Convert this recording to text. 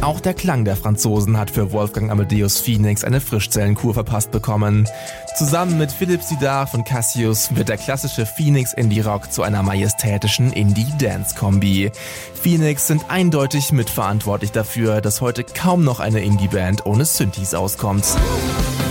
Auch der Klang der Franzosen hat für Wolfgang Amadeus Phoenix eine Frischzellenkur verpasst bekommen. Zusammen mit Philipp Sidar von Cassius wird der klassische Phoenix Indie Rock zu einer majestätischen Indie-Dance-Kombi. Phoenix sind eindeutig mitverantwortlich dafür, dass heute kaum noch eine Indie-Band ohne Synthes auskommt.